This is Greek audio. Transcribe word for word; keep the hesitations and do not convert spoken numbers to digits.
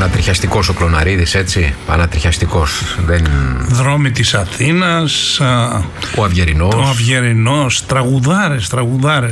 Ανατριχιαστικός ο Κλωναρίδης, έτσι. Ανατριχιαστικός. Δεν... Δρόμοι της Αθήνας. Ο Αυγερινός. Ο Αυγερινός. Τραγουδάρες, τραγουδάρες.